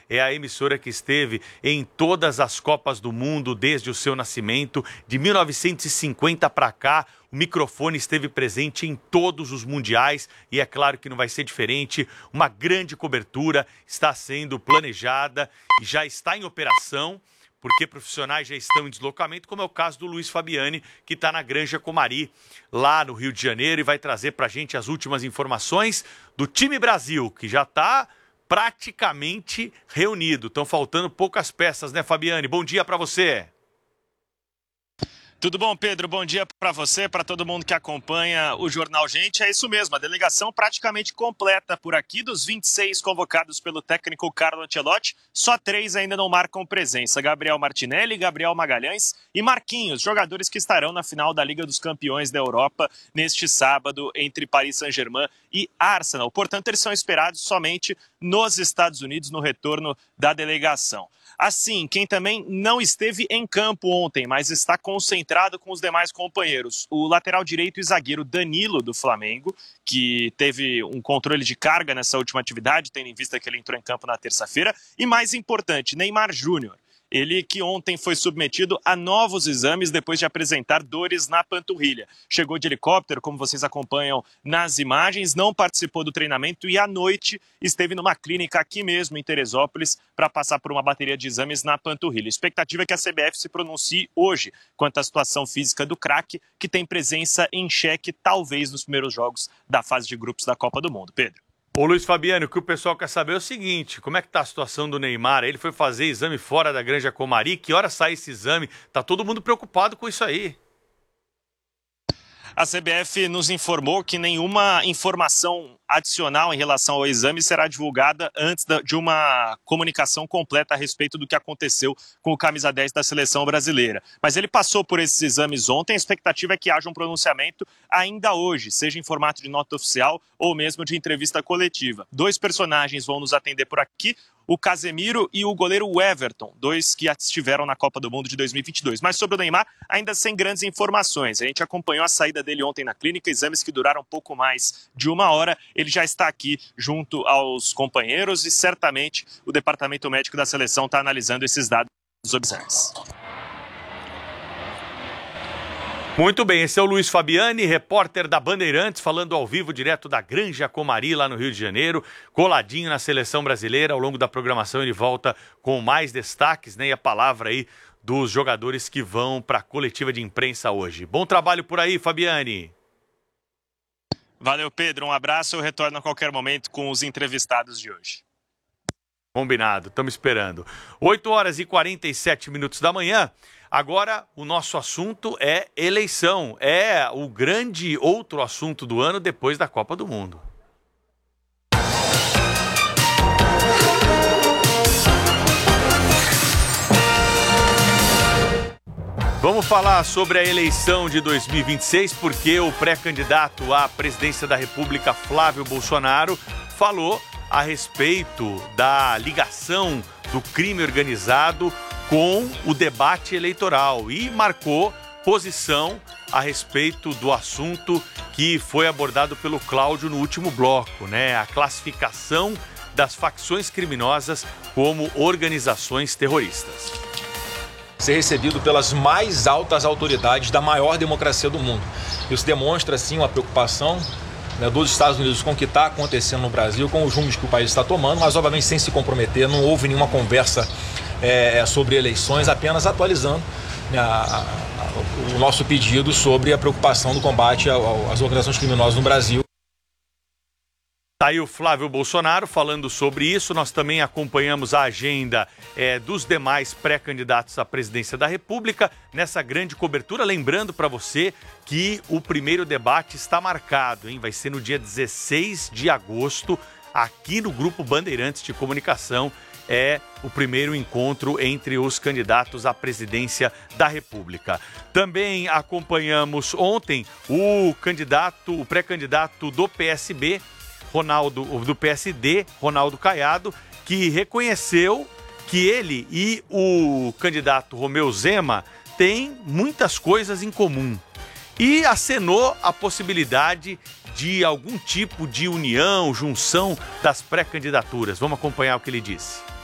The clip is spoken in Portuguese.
é a emissora que esteve em todas as Copas do Mundo desde o seu nascimento. De 1950 para cá, o microfone esteve presente em todos os mundiais e é claro que não vai ser diferente. Uma grande cobertura está sendo planejada e já está em operação, porque profissionais já estão em deslocamento, como é o caso do Luiz Fabiani, que está na Granja Comari, lá no Rio de Janeiro, e vai trazer para a gente as últimas informações do time Brasil, que já está praticamente reunido. Estão faltando poucas peças, né, Fabiani? Bom dia para você. Tudo bom, Pedro? Bom dia para você, para todo mundo que acompanha o Jornal Gente. É isso mesmo, a delegação praticamente completa por aqui. Dos 26 convocados pelo técnico Carlo Ancelotti, só 3 ainda não marcam presença. Gabriel Martinelli, Gabriel Magalhães e Marquinhos, jogadores que estarão na final da Liga dos Campeões da Europa neste sábado entre Paris Saint-Germain e Arsenal. Portanto, eles são esperados somente nos Estados Unidos no retorno da delegação. Assim, quem também não esteve em campo ontem, mas está concentrado com os demais companheiros, o lateral direito e zagueiro Danilo, do Flamengo, que teve um controle de carga nessa última atividade, tendo em vista que ele entrou em campo na terça-feira, e mais importante, Neymar Júnior. Ele que ontem foi submetido a novos exames depois de apresentar dores na panturrilha. Chegou de helicóptero, como vocês acompanham nas imagens, não participou do treinamento e à noite esteve numa clínica aqui mesmo em Teresópolis para passar por uma bateria de exames na panturrilha. A expectativa é que a CBF se pronuncie hoje quanto à situação física do craque, que tem presença em xeque talvez nos primeiros jogos da fase de grupos da Copa do Mundo. Pedro. Ô Luiz Fabiano, o que o pessoal quer saber é o seguinte, como é que tá a situação do Neymar? Ele foi fazer exame fora da Granja Comari, que hora sai esse exame? Tá todo mundo preocupado com isso aí. A CBF nos informou que nenhuma informação adicional em relação ao exame será divulgada antes de uma comunicação completa a respeito do que aconteceu com o camisa 10 da seleção brasileira. Mas ele passou por esses exames ontem, a expectativa é que haja um pronunciamento ainda hoje, seja em formato de nota oficial ou mesmo de entrevista coletiva. 2 personagens vão nos atender por aqui, o Casemiro e o goleiro Everton, 2 que estiveram na Copa do Mundo de 2022. Mas sobre o Neymar, ainda sem grandes informações. A gente acompanhou a saída dele ontem na clínica, exames que duraram um pouco mais de 1 hora. Ele já está aqui junto aos companheiros e certamente o departamento médico da seleção está analisando esses dados dos exames. Muito bem, esse é o Luiz Fabiani, repórter da Bandeirantes, falando ao vivo direto da Granja Comari, lá no Rio de Janeiro, coladinho na seleção brasileira. Ao longo da programação ele volta com mais destaques, né? E a palavra aí dos jogadores que vão para a coletiva de imprensa hoje. Bom trabalho por aí, Fabiani. Valeu, Pedro. Um abraço. Eu retorno a qualquer momento com os entrevistados de hoje. Combinado, estamos esperando. 8h47 da manhã. Agora, o nosso assunto é eleição. É o grande outro assunto do ano depois da Copa do Mundo. Vamos falar sobre a eleição de 2026, porque o pré-candidato à presidência da República, Flávio Bolsonaro, falou a respeito da ligação do crime organizado com o debate eleitoral e marcou posição a respeito do assunto que foi abordado pelo Cláudio no último bloco, né? A classificação das facções criminosas como organizações terroristas. Ser recebido pelas mais altas autoridades da maior democracia do mundo. Isso demonstra, sim, uma preocupação, né, dos Estados Unidos com o que está acontecendo no Brasil, com os rumos que o país está tomando, mas obviamente sem se comprometer, não houve nenhuma conversa sobre eleições, apenas atualizando, né, o nosso pedido sobre a preocupação do combate às organizações criminosas no Brasil. Está aí o Flávio Bolsonaro falando sobre isso. Nós também acompanhamos a agenda dos demais pré-candidatos à presidência da República nessa grande cobertura. Lembrando para você que o primeiro debate está marcado, hein? Vai ser no dia 16 de agosto, aqui no Grupo Bandeirantes de Comunicação. É o primeiro encontro entre os candidatos à presidência da República. Também acompanhamos ontem o pré-candidato do PSB, do PSD, Ronaldo Caiado, que reconheceu que ele e o candidato Romeu Zema têm muitas coisas em comum e acenou a possibilidade de algum tipo de união, junção das pré-candidaturas. Vamos acompanhar o que ele disse.